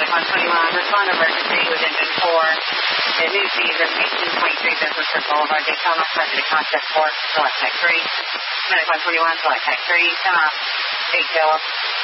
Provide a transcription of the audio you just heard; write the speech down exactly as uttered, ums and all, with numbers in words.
Medic one twenty-one, respond emergency with engine four. The new season, eighteen twenty-three Business Circle Boulevard, Daytona, subject to contact four, select type three. Medic one twenty-one, select type three, ten off, eight tail.